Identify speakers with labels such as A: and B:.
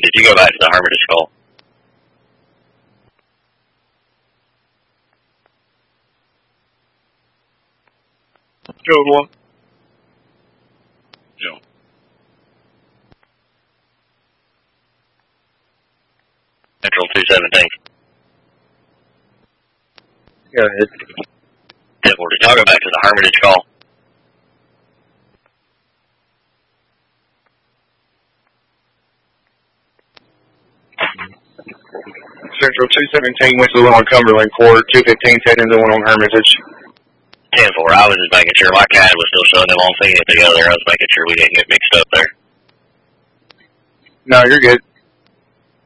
A: Did you go back to the Hermitage call?
B: Code 1.
A: No. Central 217.
B: Go ahead.
A: 10-4. Did y'all go back to the Hermitage call?
B: Central 217 went to the one on Cumberland Court. 215 heading to the one on Hermitage.
A: 10-4. I was just making sure my CAD was still showing them on Phoenix together. I was making sure we didn't get mixed up there.
B: No, you're good.